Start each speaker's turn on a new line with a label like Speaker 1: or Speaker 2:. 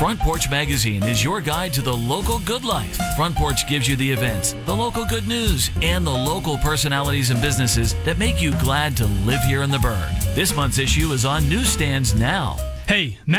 Speaker 1: Front Porch Magazine is your guide to the local good life. Front Porch gives you the events, the local good news, and the local personalities and businesses that make you glad to live here in the Burg. This month's issue is on newsstands now.
Speaker 2: Hey,